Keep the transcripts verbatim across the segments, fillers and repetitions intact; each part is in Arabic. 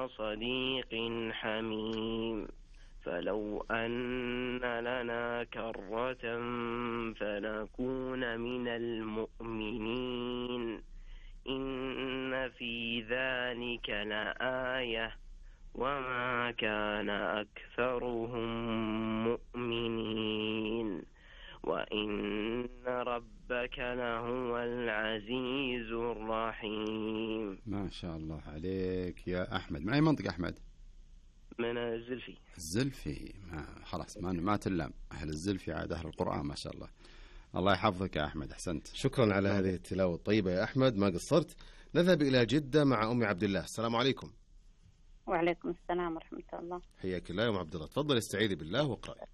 صديق حميم فلو أن لنا كرة فنكون من المؤمنين إن في ذلك لآية وما كان أكثرهم مؤمنين وإن ربك لهو العزيز الرحيم. ما شاء الله عليك يا أحمد. من أي منطقة أحمد؟ من الزلفي. الزلفي. ما خلاص ما ما تلام أهل الزلفي عاد أهل القرآن ما شاء الله. الله يحفظك يا أحمد، أحسنت. شكرا على هذه التلاوة الطيبة يا أحمد، ما قصرت. نذهب إلى جدة مع أم عبد الله. السلام عليكم. وعليكم السلام ورحمة الله. حياك الله يا أم عبد الله، تفضل استعيذي بالله واقرأي.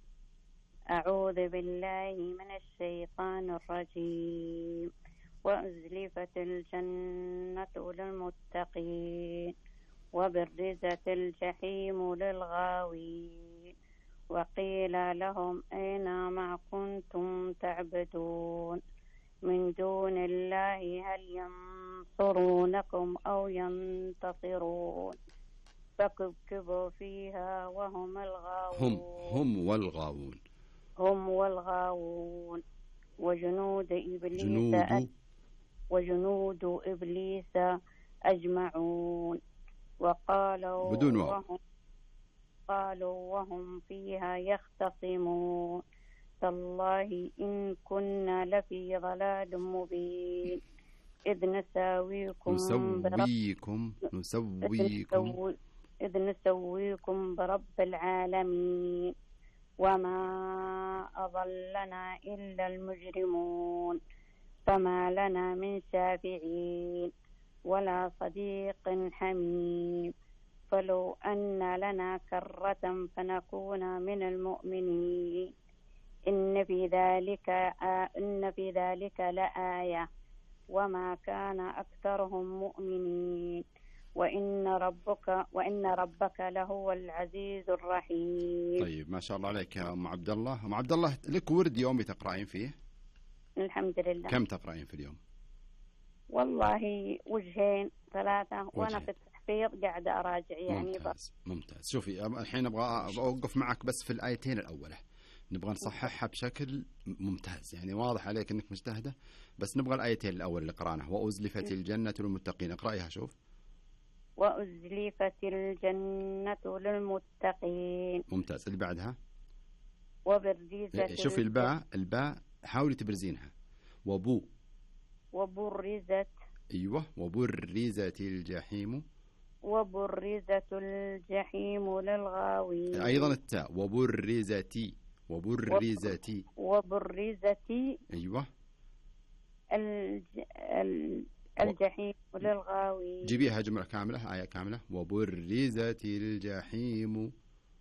أعوذ بالله من الشيطان الرجيم. وأزلفت الجنة للمتقين وبرزت الجحيم للغاوين وقيل لهم أين ما كنتم تعبدون من دون الله هل ينصرونكم أو ينتصرون فكبكبوا فيها وهم الغاوون. هم هم والغاوون هم والغاوون وجنود إبليس جنود وجنود إبليس أجمعون وقالوا بدون واو. وهم قالوا وهم فيها يختصمون تالله إن كنا لفي ضلال مبين إذ نساويكم نسويكم نسويكم إذ نسويكم برب العالمين وما أضلنا إلا المجرمون فما لنا من شافعين ولا صديق حميم فلو أن لنا كرة فنكون من المؤمنين إن في ذلك إن في ذلك لآية وما كان أكثرهم مؤمنين وإن ربك وإن ربك لهو العزيز الرحيم. طيب ما شاء الله عليك يا أم عبد الله. أم عبد الله لك ورد يومي تقرأين فيه؟ الحمد لله. كم تقرأين في اليوم؟ والله وجهين ثلاثة وجهين. وأنا في التحفيظ قاعدة أراجع يعني. ممتاز ممتاز. شوفي الحين أبغى أوقف معك بس في الآيتين الأولى، نبغى نصححها بشكل ممتاز، يعني واضح عليك أنك مجتهدة، بس نبغى الآيتين الأول اللي قرأناها وأزلفت الجنة للمتقين. اقرأيها شوف. وأزلفت الجنة للمتقين. ممتاز. اللي بعدها وبرزت. شوفي الباء الباء حاولي تبرزينها. وبو وبرزت. أيوة. وبرزت الجحيم. وبرزت الجحيم للغاوين. أيضا التاء. وبرزتي وبرزتي وبرزتي. أيوة. الج... الجحيم للغاوين. جيبيها جملة كاملة، آية كاملة. وبرزت الجحيم